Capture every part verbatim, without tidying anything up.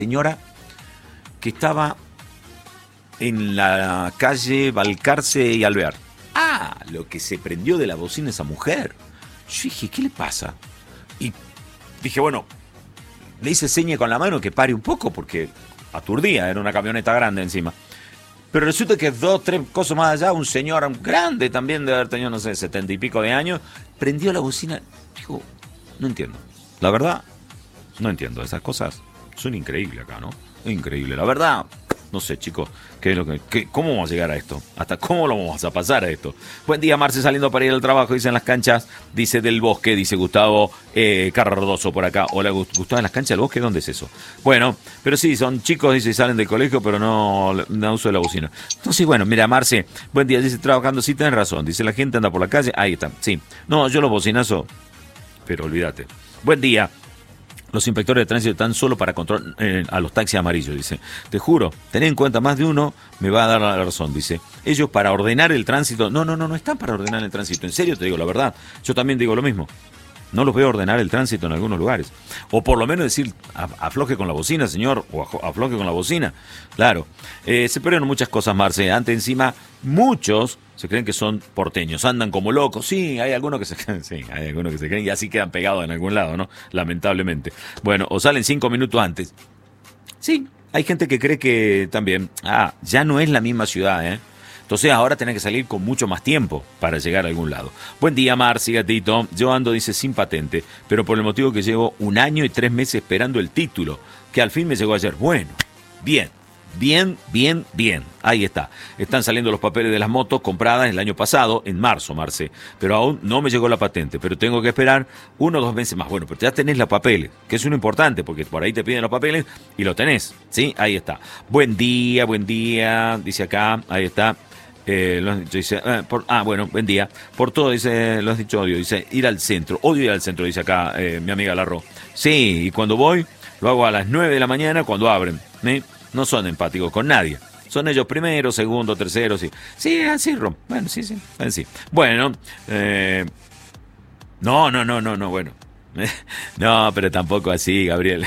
señora que estaba en la calle Balcarce y Alvear. Ah, lo que se prendió de la bocina esa mujer. Yo dije, ¿qué le pasa? Y dije, bueno, le hice seña con la mano que pare un poco porque aturdía, era una camioneta grande encima. Pero resulta que dos, tres cosas más allá, un señor grande también de haber tenido, no sé, setenta y pico de años, prendió la bocina. Digo, no entiendo. La verdad, no entiendo. Esas cosas son increíbles acá, ¿no? Increíble. La verdad, no sé, chicos, ¿qué es lo que, qué, ¿cómo vamos a llegar a esto? ¿Hasta cómo lo vamos a pasar a esto? Buen día, Marce, saliendo para ir al trabajo, dice en las canchas, dice del bosque, dice Gustavo eh, Cardoso por acá. Hola, Gustavo, ¿en las canchas del bosque? ¿Dónde es eso? Bueno, pero sí, son chicos, dice, salen del colegio, pero no, no uso de la bocina. Entonces, bueno, mira, Marce, buen día, dice, trabajando, sí, tenés razón, dice, la gente anda por la calle, ahí está, sí. No, yo los bocinazos, pero olvídate. Buen día. Los inspectores de tránsito están solo para controlar eh, a los taxis amarillos, dice. Te juro, ten en cuenta, más de uno me va a dar la razón, dice. Ellos para ordenar el tránsito, no, no, no, no están para ordenar el tránsito. En serio te digo la verdad, yo también digo lo mismo. No los veo ordenar el tránsito en algunos lugares. O por lo menos decir, afloje con la bocina, señor, o afloje con la bocina. Claro. Eh, se perdieron muchas cosas, Marce. Antes encima, muchos se creen que son porteños. Andan como locos. Sí, hay algunos que se creen, sí, hay algunos que se creen y así quedan pegados en algún lado, ¿no? Lamentablemente. Bueno, o salen cinco minutos antes. Sí, hay gente que cree que también, ah, ya no es la misma ciudad, ¿eh? Entonces ahora tenés que salir con mucho más tiempo para llegar a algún lado. Buen día, Marci, gatito. Yo ando, dice, sin patente, pero por el motivo que llevo un año y tres meses esperando el título, que al fin me llegó ayer. Bueno, bien, bien, bien, bien. Ahí está. Están saliendo los papeles de las motos compradas el año pasado, en marzo, Marce. Pero aún no me llegó la patente, pero tengo que esperar uno o dos meses más. Bueno, pero ya tenés los papeles, que es uno importante, porque por ahí te piden los papeles y lo tenés. ¿Sí? Ahí está. Buen día, buen día, dice acá, ahí está. Eh, lo has dicho, dice, eh, por, ah, bueno, buen día. Por todo, dice, lo has dicho, odio, dice, ir al centro. Odio ir al centro, dice acá eh, mi amiga Larro. Sí, y cuando voy, lo hago a las nueve de la mañana cuando abren. ¿eh? No son empáticos con nadie. Son ellos primero, segundo, tercero, sí. Sí, así, Rom. Bueno, sí, sí, así. Bueno, eh, no, no, no, no, no, bueno. No, pero tampoco así, Gabriel.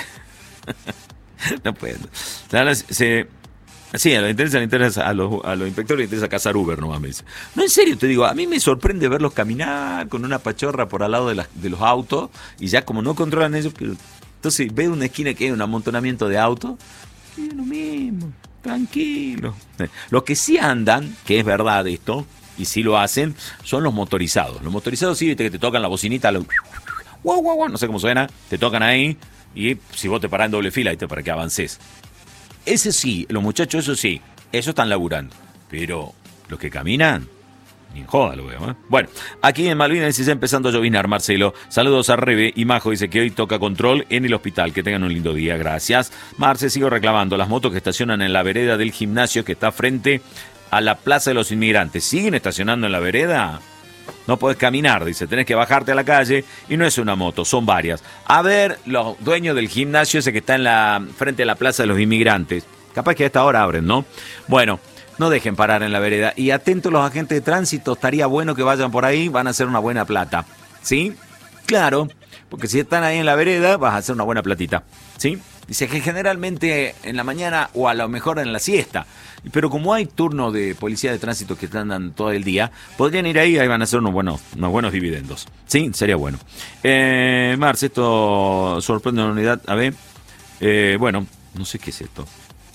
No puedo. Se... Sí, a los, interesa, interesa, a, los, a los inspectores les interesa cazar Uber nomás, me dice. No, en serio, te digo, a mí me sorprende verlos caminar con una pachorra por al lado de, las, de los autos y ya como no controlan ellos, pero entonces ve una esquina que hay un amontonamiento de autos y es lo mismo, tranquilo. Los que sí andan, que es verdad esto, y sí lo hacen, son los motorizados. Los motorizados sí, viste que te tocan la bocinita, lo, guau, guau, guau, no sé cómo suena, te tocan ahí y si vos te parás en doble fila, ¿viste? Para que avances. Ese sí, los muchachos, eso sí, eso están laburando. Pero los que caminan, ni en joda lo veo, ¿eh? Bueno, aquí en Malvinas dice, ya empezando a llovinar, Marcelo. Saludos a Rebe y Majo, dice que hoy toca control en el hospital. Que tengan un lindo día, gracias. Marce, sigo reclamando las motos que estacionan en la vereda del gimnasio que está frente a la Plaza de los Inmigrantes. ¿Siguen estacionando en la vereda? No podés caminar, dice, tenés que bajarte a la calle y no es una moto, son varias. A ver, los dueños del gimnasio ese que está en la frente a la Plaza de los Inmigrantes, capaz que a esta hora abren, ¿no? Bueno, no dejen parar en la vereda y atentos los agentes de tránsito, estaría bueno que vayan por ahí, van a hacer una buena plata, ¿sí? Claro, porque si están ahí en la vereda vas a hacer una buena platita, ¿sí? Dice que generalmente en la mañana o a lo mejor en la siesta. Pero como hay turno de policía de tránsito que andan todo el día, podrían ir ahí, ahí van a hacer unos buenos, unos buenos dividendos. Sí, sería bueno. Eh, Marce, esto sorprende una unidad. A ver, eh, bueno, no sé qué es esto.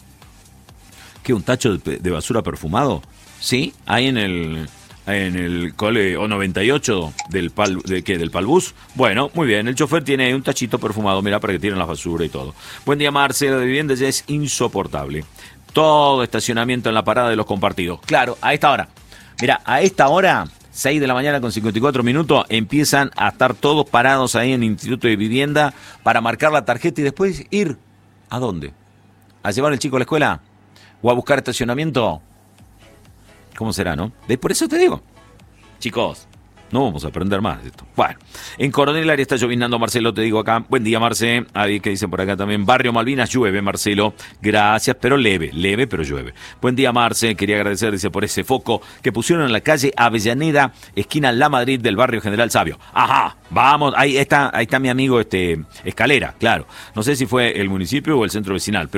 ¿Qué, un tacho de, de basura perfumado? Sí, ahí en el... en el cole O noventa y ocho del pal, de qué, del Palbús. Bueno, muy bien, el chofer tiene un tachito perfumado, mira, para que tiren la basura y todo. Buen día, Marcelo, de vivienda ya es insoportable. Todo estacionamiento en la parada de los compartidos. Claro, a esta hora. Mira, a esta hora, seis de la mañana con cincuenta y cuatro minutos, empiezan a estar todos parados ahí en el Instituto de Vivienda para marcar la tarjeta y después ir. ¿A dónde? ¿A llevar al chico a la escuela? ¿O a buscar estacionamiento? ¿Cómo será, no? ¿Ves? Por eso te digo. Chicos, No vamos a aprender más de esto. Bueno, en Coronel Ari está llovinando, Marcelo, te digo acá. Buen día, Marce. Ahí que dicen por acá también. Barrio Malvinas llueve, Marcelo. Gracias, pero leve, leve, pero llueve. Buen día, Marce. Quería agradecer, dice, por ese foco que pusieron en la calle Avellaneda, esquina La Madrid del barrio General Sabio. Ajá, vamos, ahí está, ahí está mi amigo este Escalera, claro. No sé si fue el municipio o el centro vecinal, pero